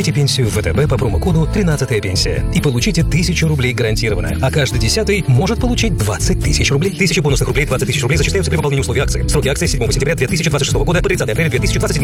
Берите пенсию в ВТБ по промокоду 13-я пенсия и получите 1000 рублей гарантированно, а каждый 10-й может получить 20 тысяч рублей. 1000 бонусных рублей, 20 тысяч рублей зачисляются при выполнении условий акции. Сроки акции с 7 сентября 2026 года по 30 апреля 2027